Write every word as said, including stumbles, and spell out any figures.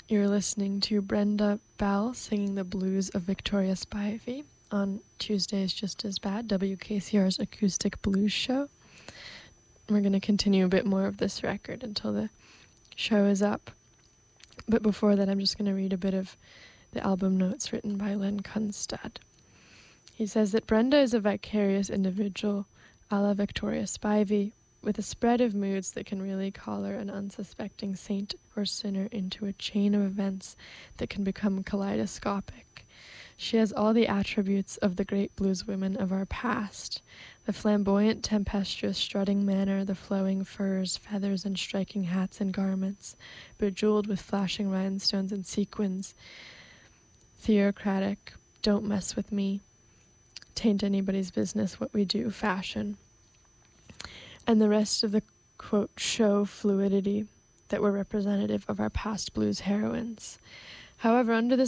You're listening to Brenda Bell singing the blues of Victoria Spivey on Tuesdays Just As Bad, W K C R's acoustic blues show. We're going to continue a bit more of this record until the show is up. But before that, I'm just going to read a bit of the album notes written by Len Kunstad. He says that Brenda is a vicarious individual, a la Victoria Spivey, with a spread of moods that can really collar an unsuspecting saint or sinner into a chain of events that can become kaleidoscopic. She has all the attributes of the great blueswomen of our past: the flamboyant, tempestuous, strutting manner, the flowing furs, feathers, and striking hats and garments, bejeweled with flashing rhinestones and sequins, theocratic, don't mess with me, tain't anybody's business what we do fashion, and the rest of the, quote, show fluidity that were representative of our past blues heroines. However, under the